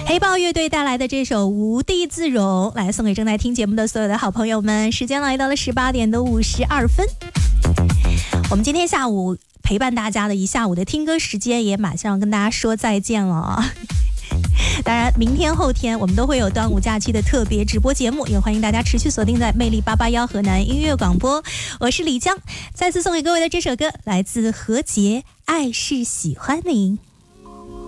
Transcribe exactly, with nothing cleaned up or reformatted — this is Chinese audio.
黑豹乐队带来的这首《无地自容》，来送给正在听节目的所有的好朋友们。时间来到了十八点的五十二分，我们今天下午陪伴大家的一下午的听歌时间也马上要跟大家说再见了啊！当然，明天后天我们都会有端午假期的特别直播节目，也欢迎大家持续锁定在魅力八八幺河南音乐广播。我是李江，再次送给各位的这首歌来自何洁，《爱是喜欢你》。